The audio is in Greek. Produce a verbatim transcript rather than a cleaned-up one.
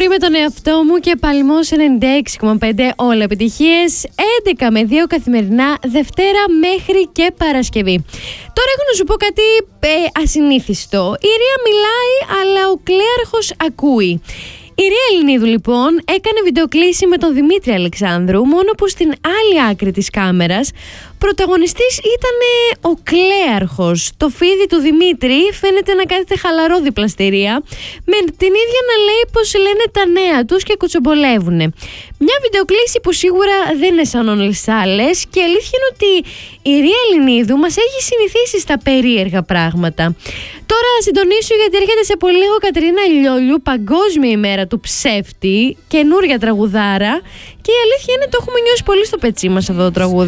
Μπορεί με τον εαυτό μου και Παλμός ενενήντα έξι κόμμα πέντε, όλα επιτυχίες. έντεκα με δύο καθημερινά, Δευτέρα μέχρι και Παρασκευή. Τώρα έχω να σου πω κάτι ε, ασυνήθιστο. Η Ρία μιλάει, αλλά ο Κλέαρχος ακούει. Η Ρία Ελληνίδου λοιπόν έκανε βιντεοκλήση με τον Δημήτρη Αλεξάνδρου, μόνο που στην άλλη άκρη της κάμερας πρωταγωνιστής ήταν ο Κλέαρχος. Το φίδι του Δημήτρη φαίνεται να κάθεται χαλαρό δίπλα στη Ρία, με την ίδια να λέει πως λένε τα νέα τους και κουτσομπολεύουν. Μια βιντεοκλήση που σίγουρα δεν είναι σαν όλες τις άλλες, και αλήθεια είναι ότι η Ρία Ελληνίδου μας έχει συνηθίσει στα περίεργα πράγματα. Τώρα συντονίσου, γιατί έρχεται σε πολύ λίγο Κατερίνα Λιόλιου, Παγκόσμια ημέρα του ψεύτη, καινούρια τραγουδάρα, και η αλήθεια είναι το έχουμε νιώσει πολύ στο πετσί μας αυτό το τραγούδι.